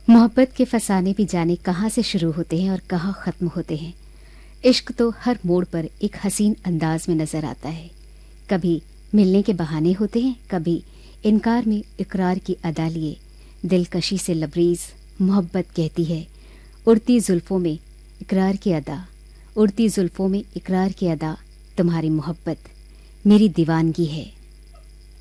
मोहब्बत के फसाने भी जाने कहाँ से शुरू होते हैं और कहाँ ख़त्म होते हैं। इश्क तो हर मोड़ पर एक हसीन अंदाज में नज़र आता है। कभी मिलने के बहाने होते हैं, कभी इनकार में इकरार की अदा लिए दिलकशी से लबरेज मोहब्बत कहती है, उड़ती जुल्फ़ों में इकरार की अदा, उड़ती जुल्फ़ों में इकरार की अदा, तुम्हारी मोहब्बत मेरी दीवानगी है।